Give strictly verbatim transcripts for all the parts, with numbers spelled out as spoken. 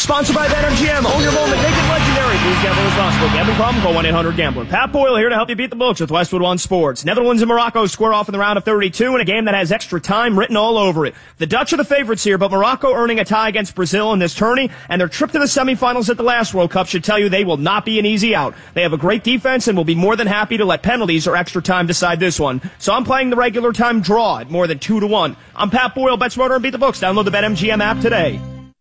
Sponsored by BetMGM. Own your moment. Make it legendary. Please gamble responsibly. Gambling problem? Call one eight hundred gambler. Pat Boyle here to help you beat the books with Westwood One Sports. Netherlands and Morocco square off in the round of thirty-two in a game that has extra time written all over it. The Dutch are the favorites here, but Morocco earning a tie against Brazil in this tourney, and their trip to the semifinals at the last World Cup should tell you they will not be an easy out. They have a great defense and will be more than happy to let penalties or extra time decide this one. So I'm playing the regular time draw at more than two to one. I'm Pat Boyle. Bet smarter and beat the books. Download the BetMGM app today.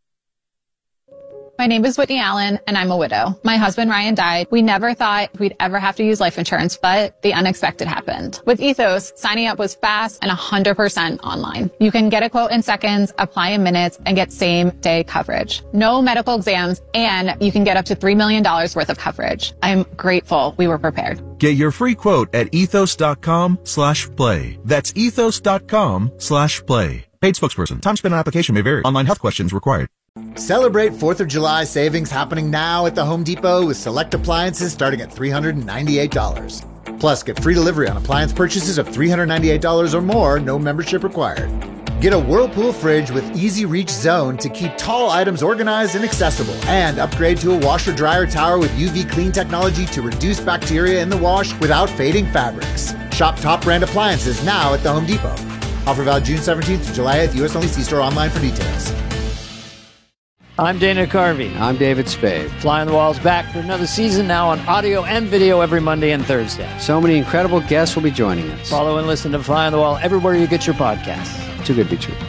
My name is Whitney Allen, and I'm a widow. My husband, Ryan, died. We never thought we'd ever have to use life insurance, but the unexpected happened. With Ethos, signing up was fast and one hundred percent online. You can get a quote in seconds, apply in minutes, and get same-day coverage. No medical exams, and you can get up to three million dollars worth of coverage. I'm grateful we were prepared. Get your free quote at ethos.com slash play. That's ethos.com slash play. Paid spokesperson. Time spent on application may vary. Online health questions required. Celebrate fourth of July savings happening now at the Home Depot with select appliances starting at three hundred ninety-eight dollars. Plus, get free delivery on appliance purchases of three hundred ninety-eight dollars or more, no membership required. Get a Whirlpool fridge with easy reach zone to keep tall items organized and accessible. And upgrade to a washer dryer tower with U V clean technology to reduce bacteria in the wash without fading fabrics. Shop top brand appliances now at the Home Depot. Offer valid June seventeenth to July eighth, U S only. See store online for details. I'm Dana Carvey. I'm David Spade. Fly on the Wall's back for another season now on audio and video every Monday and Thursday. So many incredible guests will be joining us. Follow and listen to Fly on the Wall everywhere you get your podcasts. Too good to be true.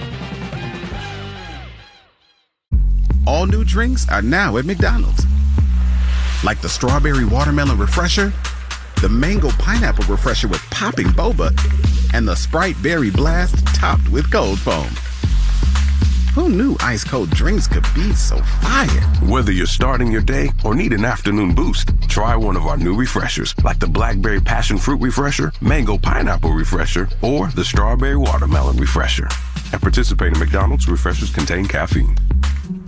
All new drinks are now at McDonald's. Like the strawberry watermelon refresher, the mango pineapple refresher with popping boba, and the Sprite berry blast topped with cold foam. Who knew ice-cold drinks could be so fire? Whether you're starting your day or need an afternoon boost, try one of our new refreshers, like the Blackberry Passion Fruit Refresher, Mango Pineapple Refresher, or the Strawberry Watermelon Refresher. At participating McDonald's, refreshers contain caffeine.